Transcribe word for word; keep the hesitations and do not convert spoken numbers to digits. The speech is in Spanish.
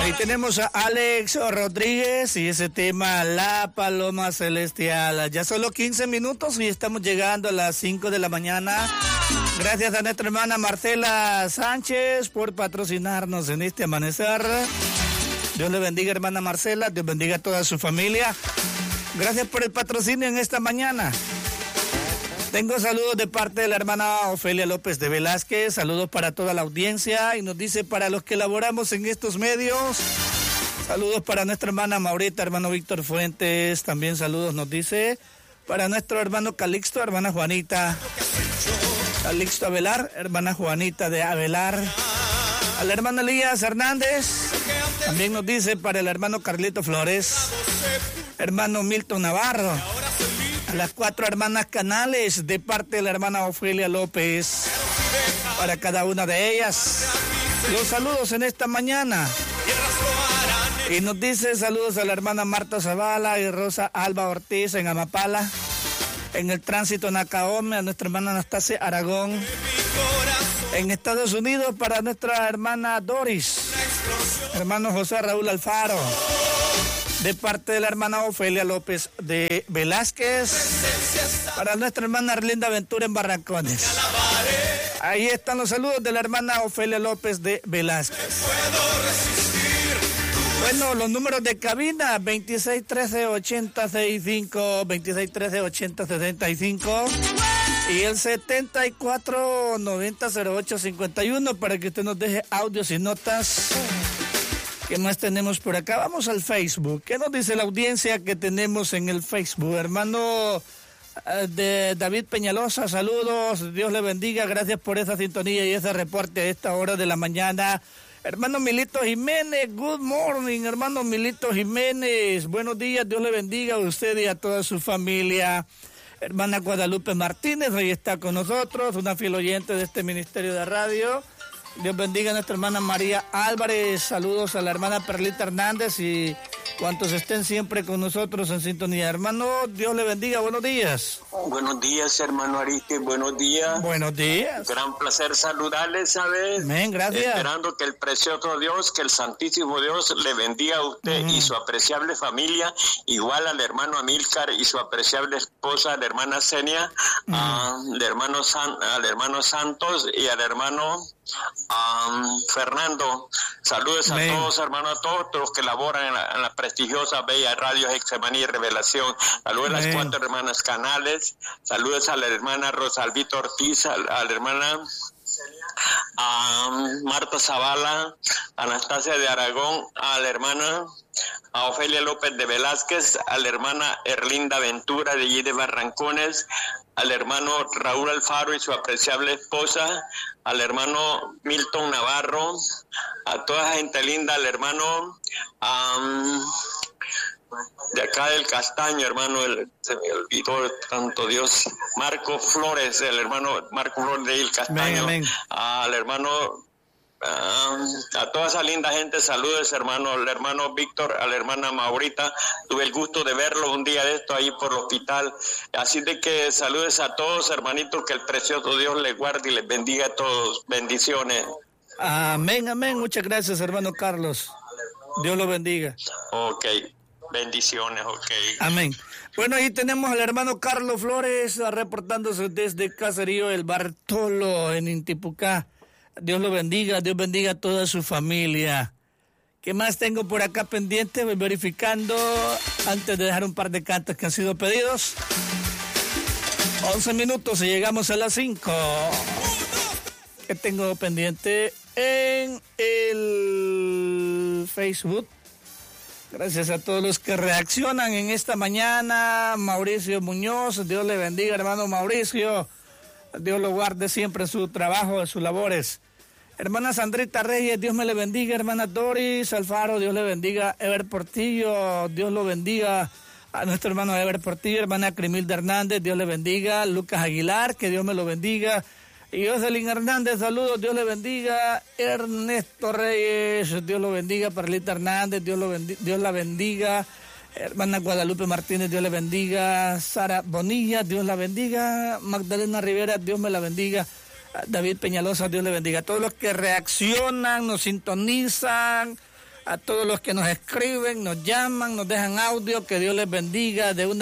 Ahí tenemos a Alex Rodríguez y ese tema, La Paloma Celestial. Ya solo quince minutos y estamos llegando a las cinco de la mañana. Gracias a nuestra hermana Marcela Sánchez por patrocinarnos en este amanecer. Dios le bendiga, hermana Marcela. Dios bendiga a toda su familia. Gracias por el patrocinio en esta mañana. Tengo saludos de parte de la hermana Ofelia López de Velázquez, saludos para toda la audiencia y nos dice para los que laboramos en estos medios, saludos para nuestra hermana Maurita, hermano Víctor Fuentes, también saludos nos dice para nuestro hermano Calixto, hermana Juanita, Calixto Avelar, hermana Juanita de Avelar, a la hermana Elías Hernández, también nos dice para el hermano Carlito Flores, hermano Milton Navarro, las cuatro hermanas Canales de parte de la hermana Ofelia López, para cada una de ellas los saludos en esta mañana. Y nos dice saludos a la hermana Marta Zavala y Rosa Alba Ortiz en Amapala, en el tránsito Nacaome, a nuestra hermana Anastasia Aragón, en Estados Unidos para nuestra hermana Doris, hermano José Raúl Alfaro, de parte de la hermana Ofelia López de Velázquez, para nuestra hermana Arlinda Ventura en Barrancones. Ahí están los saludos de la hermana Ofelia López de Velázquez. Bueno, los números de cabina, veintiséis trece ochenta sesenta y cinco, veintiséis trece ochenta sesenta y cinco y el setenta y cuatro noventa cero ocho cincuenta y uno para que usted nos deje audios y notas. ¿Qué más tenemos por acá? Vamos al Facebook. ¿Qué nos dice la audiencia que tenemos en el Facebook? Hermano de David Peñalosa, saludos, Dios le bendiga, gracias por esa sintonía y ese reporte a esta hora de la mañana. Hermano Milito Jiménez, good morning, hermano Milito Jiménez, buenos días, Dios le bendiga a usted y a toda su familia. Hermana Guadalupe Martínez, hoy está con nosotros, una fiel oyente de este ministerio de radio. Dios bendiga a nuestra hermana María Álvarez, saludos a la hermana Perlita Hernández y cuantos estén siempre con nosotros en sintonía. Hermano, Dios le bendiga, buenos días. Buenos días, hermano Ariste, buenos días. Buenos días. Gran placer saludarles, ¿sabes? Amén, gracias. Esperando que el precioso Dios, que el santísimo Dios le bendiga a usted uh-huh. y su apreciable familia, igual al hermano Amílcar y su apreciable esposa, la hermana Senia, uh-huh. al, hermano San, al hermano Santos y al hermano um, Fernando. Saludos Amén. A todos, hermanos, a todos los que laboran en la, en la prestigiosa, bella Radio Hexemaní y Revelación. Saludos Amén. A las cuatro hermanas Canales. Saludos a la hermana Rosalvita Ortiz, a, a la hermana a Marta Zavala, Anastasia de Aragón, a la hermana a Ofelia López de Velázquez, a la hermana Erlinda Ventura de allí de Barrancones, al hermano Raúl Alfaro y su apreciable esposa, al hermano Milton Navarro, a toda la gente linda, al hermano um, de acá del Castaño, hermano, el, se me olvidó tanto Dios, Marco Flores, el hermano Marco Flores de El Castaño, amén, amén. Al hermano, uh, a toda esa linda gente, saludos, hermano, al hermano Víctor, a la hermana Maurita, tuve el gusto de verlo un día de esto ahí por el hospital, así de que saludos a todos, hermanitos, que el precioso Dios les guarde y les bendiga a todos, bendiciones. Amén, amén, muchas gracias, hermano Carlos, Dios lo bendiga. Ok. Bendiciones, ok. Amén. Bueno, ahí tenemos al hermano Carlos Flores reportándose desde Caserío El Bartolo en Intipucá. Dios lo bendiga, Dios bendiga a toda su familia. ¿Qué más tengo por acá pendiente? Voy verificando antes de dejar un par de cantos que han sido pedidos. once minutos y llegamos a las cinco. ¿Qué tengo pendiente en el Facebook? Gracias a todos los que reaccionan en esta mañana. Mauricio Muñoz, Dios le bendiga, hermano Mauricio. Dios lo guarde siempre en su trabajo, en sus labores. Hermana Sandrita Reyes, Dios me le bendiga. Hermana Doris Alfaro, Dios le bendiga. Ever Portillo, Dios lo bendiga. A nuestro hermano Ever Portillo, hermana Crimilda Hernández, Dios le bendiga. Lucas Aguilar, que Dios me lo bendiga. Y Jocelyn Hernández, saludos, Dios le bendiga. Ernesto Reyes, Dios lo bendiga. Perlita Hernández, Dios, lo bendiga, Dios la bendiga. Hermana Guadalupe Martínez, Dios le bendiga. Sara Bonilla, Dios la bendiga. Magdalena Rivera, Dios me la bendiga. David Peñalosa, Dios le bendiga. A todos los que reaccionan, nos sintonizan, a todos los que nos escriben, nos llaman, nos dejan audio, que Dios les bendiga de una